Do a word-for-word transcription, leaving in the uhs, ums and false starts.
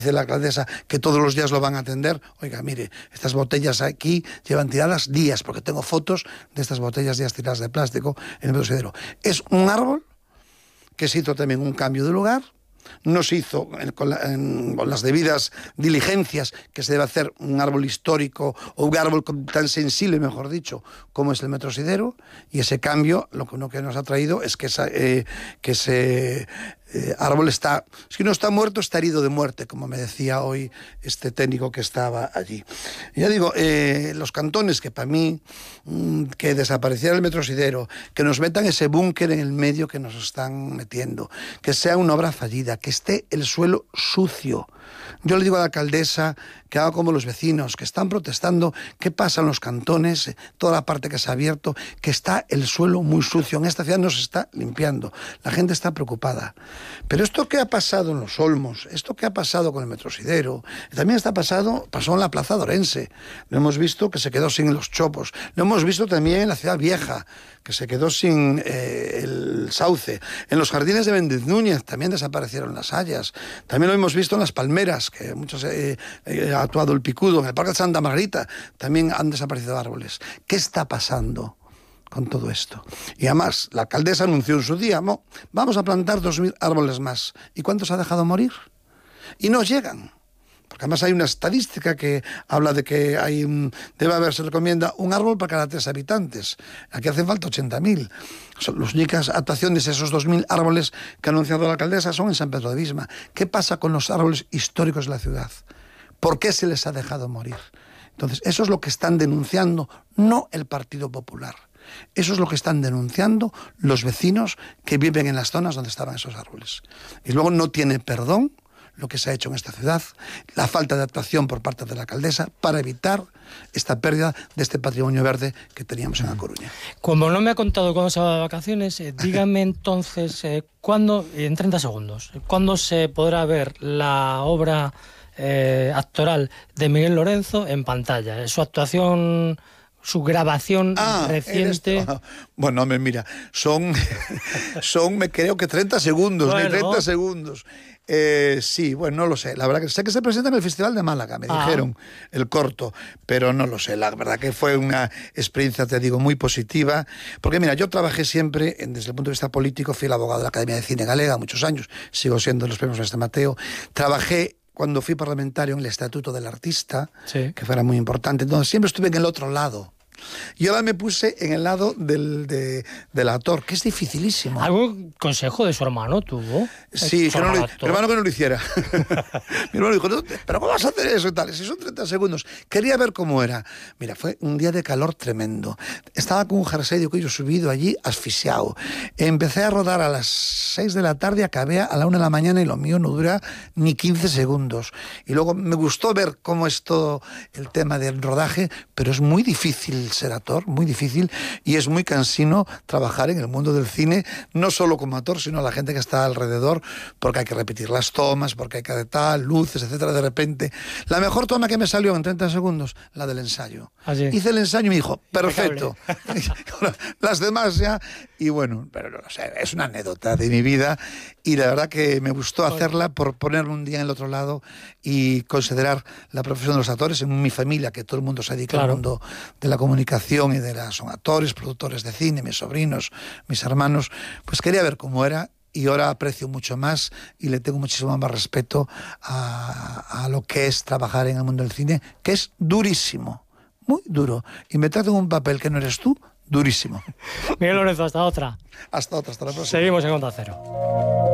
Dice la alcaldesa que todos los días lo van a atender. Oiga, mire, estas botellas aquí llevan tiradas días, porque tengo fotos de estas botellas días tiradas de plástico en el Metrosidero. Es un árbol que se hizo también un cambio de lugar, no se hizo en, con, la, en, con las debidas diligencias que se debe hacer un árbol histórico o un árbol tan sensible, mejor dicho, como es el Metrosidero, y ese cambio lo que, lo que nos ha traído es que, esa, eh, que ese eh, árbol está, si no está muerto, está herido de muerte, como me decía hoy este técnico que estaba allí. Ya digo, eh, los cantones que para mí, mmm, que desapareciera el Metrosidero, que nos metan ese búnker en el medio que nos están metiendo, que sea una obra fallida, que esté el suelo sucio. Yo le digo a la alcaldesa que haga como los vecinos, que están protestando, qué pasa en los cantones, toda la parte que se ha abierto, que está el suelo muy sucio. En esta ciudad no se está limpiando, la gente está preocupada. Pero esto que ha pasado en los Olmos, esto que ha pasado con el Metrosidero, también está pasado, pasó en la Plaza de Orense. Lo hemos visto que se quedó sin los chopos. Lo hemos visto también en la Ciudad Vieja, que se quedó sin eh, el sauce. En los jardines de Méndez Núñez también desaparecieron las hayas. También lo hemos visto en las palmeras, que muchos eh, eh, ha actuado el picudo. En el Parque de Santa Margarita también han desaparecido árboles. ¿Qué está pasando con todo esto? Y además, la alcaldesa anunció en su día, no, vamos a plantar dos mil árboles más. ¿Y cuántos ha dejado morir? Y no llegan. Porque además hay una estadística que habla de que hay un, debe haber, se recomienda, un árbol para cada tres habitantes. Aquí hacen falta ochenta mil. Las únicas actuaciones de esos dos mil árboles que ha anunciado la alcaldesa son en San Pedro de Visma. ¿Qué pasa con los árboles históricos de la ciudad? ¿Por qué se les ha dejado morir? Entonces, eso es lo que están denunciando, no el Partido Popular. Eso es lo que están denunciando los vecinos que viven en las zonas donde estaban esos árboles. Y luego no tiene perdón lo que se ha hecho en esta ciudad, la falta de actuación por parte de la alcaldesa para evitar esta pérdida de este patrimonio verde que teníamos en A Coruña. Como no me ha contado cuándo se va de vacaciones, eh, dígame entonces, eh, ¿cuándo, en treinta segundos, cuándo se podrá ver la obra eh, actoral de Miguel Lorenzo en pantalla? Su actuación, su grabación ah, reciente. Bueno, mira, son, son me creo que treinta segundos, bueno, ni treinta segundos. Eh, sí, bueno, no lo sé. La verdad que sé que se presenta en el Festival de Málaga, me ah. dijeron, el corto, pero no lo sé. La verdad que fue una experiencia, te digo, muy positiva. Porque mira, yo trabajé siempre, desde el punto de vista político, fui el abogado de la Academia de Cine Galega muchos años, sigo siendo los premios Mestre Mateo. Trabajé cuando fui parlamentario en el Estatuto del Artista, sí, que fuera muy importante. Entonces siempre estuve en el otro lado. Y ahora me puse en el lado del, de, del actor, que es dificilísimo. ¿Algún consejo de su hermano tuvo? Sí, que no lo, mi hermano que no lo hiciera. Mi hermano dijo, no, pero ¿cómo vas a hacer eso y tal? Si son treinta segundos. Quería ver cómo era. Mira, fue un día de calor tremendo. Estaba con un jersey de cuello subido allí, asfixiado. Empecé a rodar a las seis de la tarde, acabé a la una de la mañana y lo mío no dura ni quince segundos. Y luego me gustó ver cómo es todo el tema del rodaje, pero es muy difícil ser actor, muy difícil, y es muy cansino trabajar en el mundo del cine, no solo como actor, sino la gente que está alrededor, porque hay que repetir las tomas, porque hay que de tal, luces, etcétera. De repente, la mejor toma que me salió en treinta segundos, la del ensayo. Así. Hice el ensayo y me dijo, perfecto. Las demás ya, y bueno, pero no lo sé, es una anécdota de mi vida, y la verdad que me gustó hacerla por ponerme un día en el otro lado y considerar la profesión de los actores en mi familia, que todo el mundo se dedica claro. al mundo de la comunicación y de las, son actores, productores de cine, mis sobrinos, mis hermanos, pues quería ver cómo era y ahora aprecio mucho más y le tengo muchísimo más respeto a, a lo que es trabajar en el mundo del cine, que es durísimo, muy duro. Y me trato en un papel que no eres tú, durísimo. Miguel Lorenzo, hasta otra. Hasta otra, hasta la próxima. Seguimos en Onda Cero.